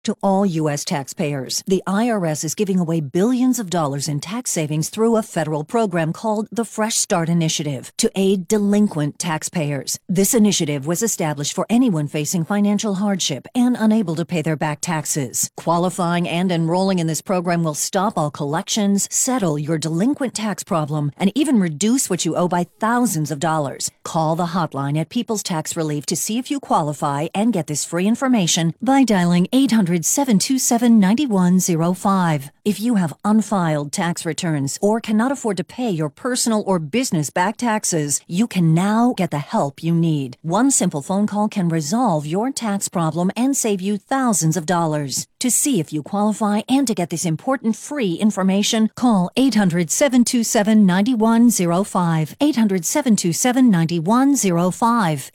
To all U.S. taxpayers, the IRS is giving away billions of dollars in tax savings through a federal program called the Fresh Start Initiative to aid delinquent taxpayers. This initiative was established for anyone facing financial hardship and unable to pay their back taxes. Qualifying and enrolling in this program will stop all collections, settle your delinquent tax problem, and even reduce what you owe by thousands of dollars. Call the hotline at People's Tax Relief to see if you qualify and get this free information by dialing 800-727-9105. If you have unfiled tax returns or cannot afford to pay your personal or business back taxes, you can now get the help you need. One simple phone call can resolve your tax problem and save you thousands of dollars. To see if you qualify and to get this important free information, call 800-727-9105. 800-727-9105.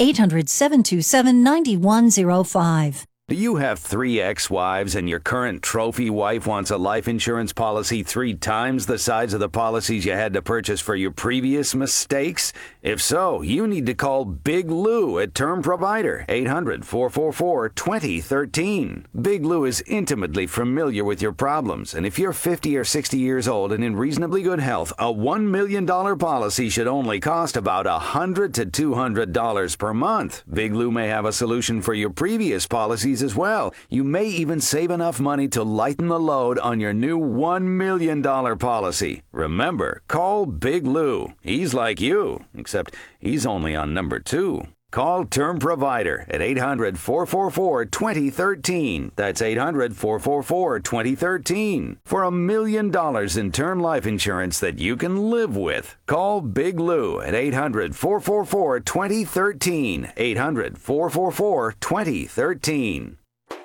800-727-9105. Do you have 3 ex-wives and your current trophy wife wants a life insurance policy 3 times the size of the policies you had to purchase for your previous mistakes? If so, you need to call Big Lou at Term Provider, 800-444-2013. Big Lou is intimately familiar with your problems, and if you're 50 or 60 years old and in reasonably good health, a $1 million policy should only cost about $100 to $200 per month. Big Lou may have a solution for your previous policies as well. You may even save enough money to lighten the load on your new $1 million policy. Remember, call Big Lou. He's like you, except he's only on number 2. Call Term Provider at 800-444-2013. That's 800-444-2013. For $1 million in term life insurance that you can live with. Call Big Lou at 800-444-2013. 800-444-2013.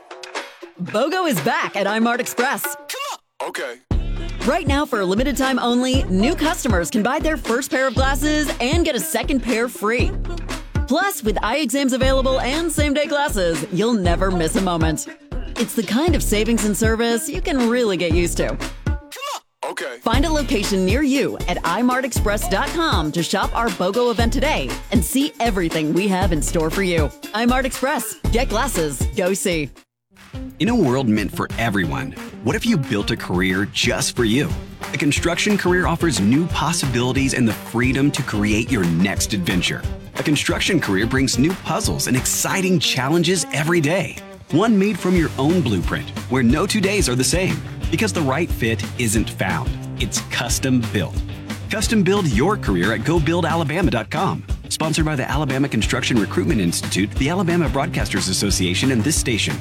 BOGO is back at iMart Express. Okay. Right now, for a limited time only, new customers can buy their first pair of glasses and get a second pair free. Plus, with eye exams available and same-day glasses, you'll never miss a moment. It's the kind of savings and service you can really get used to. Okay. Find a location near you at imartexpress.com to shop our BOGO event today and see everything we have in store for you. iMart Express. Get glasses. Go see. In a world meant for everyone, what if you built a career just for you? A construction career offers new possibilities and the freedom to create your next adventure. A construction career brings new puzzles and exciting challenges every day. One made from your own blueprint, where no 2 days are the same, because the right fit isn't found. It's custom built. Custom build your career at GoBuildAlabama.com. Sponsored by the Alabama Construction Recruitment Institute, the Alabama Broadcasters Association, and this station.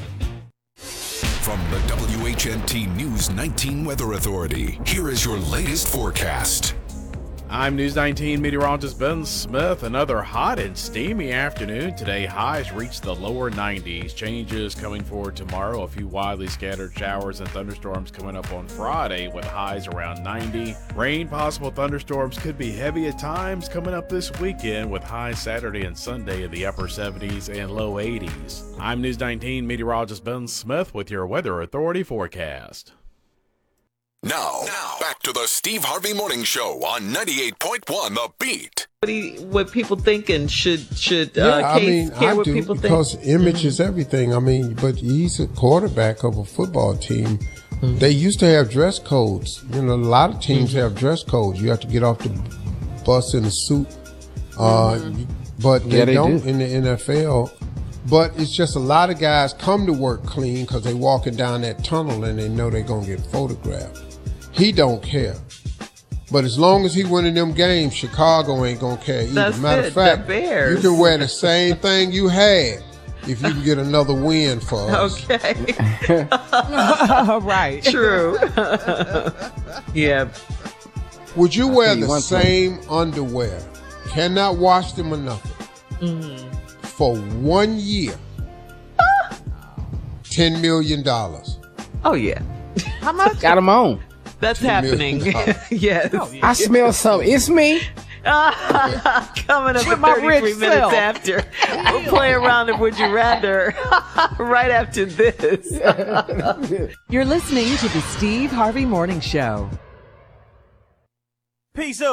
From the WHNT News 19 Weather Authority, here is your latest forecast. I'm News 19 meteorologist Ben Smith. Another hot and steamy afternoon today. Highs reach the lower 90s. Changes coming forward tomorrow. A few widely scattered showers and thunderstorms coming up on Friday with highs around 90. Rain, possible thunderstorms could be heavy at times coming up this weekend with highs Saturday and Sunday in the upper 70s and low 80s. I'm News 19 meteorologist Ben Smith with your Weather Authority forecast. Now, back to the Steve Harvey Morning Show on 98.1 The Beat. What people think and should I what do, people think? because image is everything. I mean, but he's a quarterback of a football team. Mm-hmm. They used to have dress codes. You know, a lot of teams have dress codes. You have to get off the bus in a suit. But they don't in the NFL. But it's just a lot of guys come to work clean because they walking down that tunnel and they know they're going to get photographed. He don't care. But as long as he winning them games, Chicago ain't going to care either. That's Matter of fact, you can wear the same thing you had if you can get another win for us. Okay. Right. True. Yeah. Would you wear the same underwear? Cannot wash them or nothing. Mm-hmm. For 1 year. $10 million. Oh, yeah. How much? Got them on. That's happening. Yes. Oh, yeah. I smell something. It's me. Coming up at 33 minutes after. We'll play around in Would You Rather right after this. You're listening to the Steve Harvey Morning Show. Peace out.